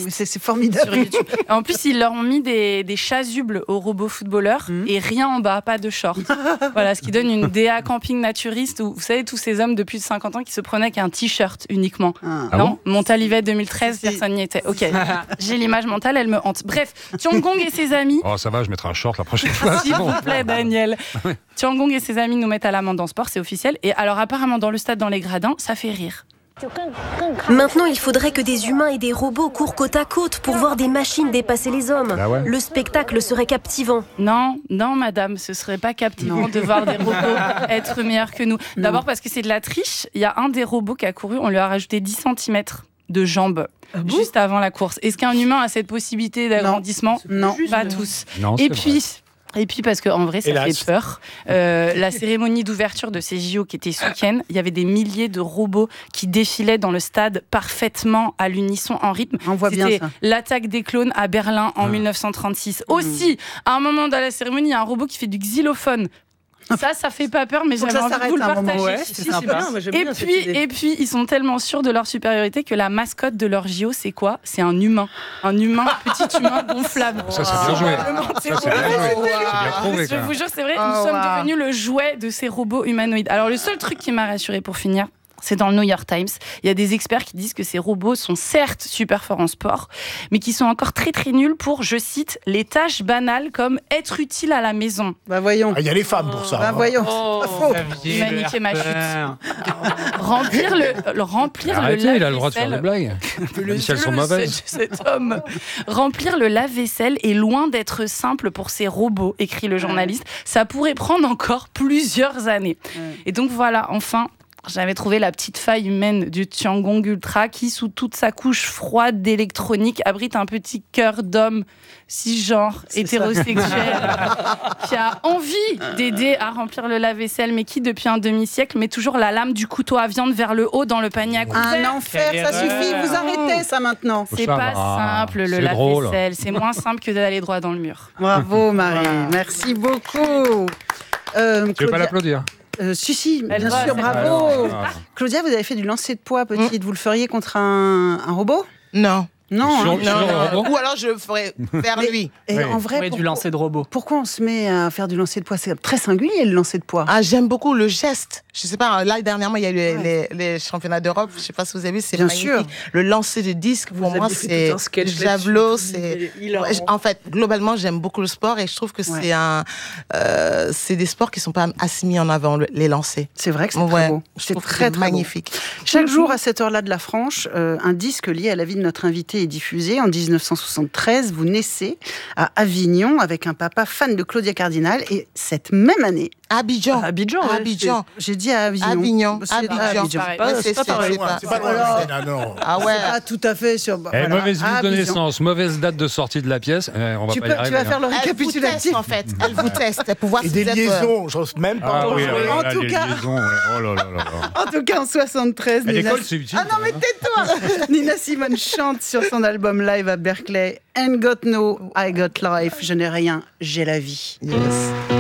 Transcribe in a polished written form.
c'est formidable. Sur YouTube. En plus, ils leur ont mis des chasubles aux robots footballeurs et rien en bas, pas de short. Voilà, ce qui donne une DA camping naturiste où, vous savez, tous ces hommes de plus de 50 ans qui se prenaient avec un t-shirt uniquement. Non, Montalivet 2013, personne n'y était. Ok, j'ai l'image mentale, elle me hante. Bref, Tiangong et ses amis... Oh, ça va, je mettrai un short la prochaine fois. S'il vous plaît, Daniel. Tiangong et ses amis nous mettent à l'amende en sport, c'est officiel. Et alors, apparemment, dans le stade, dans les gradins, ça fait rire. Maintenant, il faudrait que des humains et des robots courent côte à côte pour voir des machines dépasser les hommes. Ah ouais. Le spectacle serait captivant. Non, madame, ce serait pas captivant de voir des robots être meilleurs que nous. D'abord parce que c'est de la triche. Il y a un des robots qui a couru, on lui a rajouté 10 cm de jambes juste avant la course. Est-ce qu'un humain a cette possibilité d'agrandissement ? Non. Pas tous. Non, Et puis parce qu'en vrai, ça fait peur. La cérémonie d'ouverture de ces JO qui était ce week-end, il y avait des milliers de robots qui défilaient dans le stade parfaitement à l'unisson, en rythme. On voit bien C'était ça. l'attaque des clones à Berlin en 1936. Aussi, à un moment dans la cérémonie, il y a un robot qui fait du xylophone. Ça fait pas peur, mais Faut que j'avais ça envie de vous le s'arrête à un moment. partager. Ouais, Si, c'est bien. moi, j'aime bien cette idée. Et puis, ils sont tellement sûrs de leur supériorité que la mascotte de leur JO, c'est quoi ? C'est un humain. Un humain, petit humain gonflable. Ça, c'est bien joué. C'est bien trouvé. Je vous jure, c'est vrai, nous sommes devenus le jouet de ces robots humanoïdes. Alors, le seul truc qui m'a rassurée pour finir, c'est dans le New York Times. Il y a des experts qui disent que ces robots sont certes super forts en sport, mais qui sont encore très très nuls pour, je cite, les tâches banales comme être utile à la maison. Bah voyons. Il y a les femmes pour ça. Bah voyons. Il m'a niqué ma chute. Remplir le Arrêtez, il a le droit de faire des lave-vaisselle. blagues. Même si elles sont mauvaises. Cet homme. Remplir le lave-vaisselle est loin d'être simple pour ces robots, écrit le journaliste. Ça pourrait prendre encore plusieurs années. Et donc voilà, enfin... J'avais trouvé la petite faille humaine du Tiangong Ultra qui, sous toute sa couche froide d'électronique, abrite un petit cœur d'homme cisgenre, hétérosexuel, qui a envie d'aider à remplir le lave-vaisselle, mais qui, depuis un demi-siècle, met toujours la lame du couteau à viande vers le haut dans le panier à couvert. Un enfer, ça suffit. Vous arrêtez ça maintenant. C'est pas simple, le lave-vaisselle. C'est moins simple que d'aller droit dans le mur. Bravo, Marie. Merci beaucoup. Tu veux pas l'applaudir ? Si, bien sûr, bravo. Claudia, vous avez fait du lancer de poids petite. Vous le feriez contre un robot ? Non. Non, Ou alors je le ferais vers lui. Et en vrai, du lancer de robot. Pourquoi on se met à faire du lancer de poids ? C'est très singulier, le lancer de poids. Ah, j'aime beaucoup le geste. Je sais pas, là, dernièrement, il y a eu les championnats d'Europe. Je sais pas si vous avez vu, c'est magnifique. Sûr. Le lancer de disque, pour moi, c'est le javelot. En fait, globalement, j'aime beaucoup le sport et je trouve que c'est des sports qui sont pas assez mis en avant, les lancers. C'est vrai que c'est très beau. C'est très magnifique. Beau. Chaque jour, à cette heure-là de la Franche, un disque lié à la vie de notre invité est diffusé. En 1973, vous naissez à Avignon avec un papa fan de Claudia Cardinal et cette même année... Abidjan. J'ai dit à Avignon. Abidjan. C'est pas non. Ah ouais. C'est pas tout à fait sur... Mauvaise ville de naissance, mauvaise date de sortie de la pièce. On va tu pas y arriver. Tu vas faire le récapitulatif. En fait. Elle vous teste pour voir et des liaisons, j'ose même pas. En tout cas, en tout cas, en 73, l'école, c'est utile. Ah non, mais tais-toi. Nina Simone chante sur son album live à Berkeley. Ain't got no, I got life. Je n'ai rien, j'ai la vie. Yes.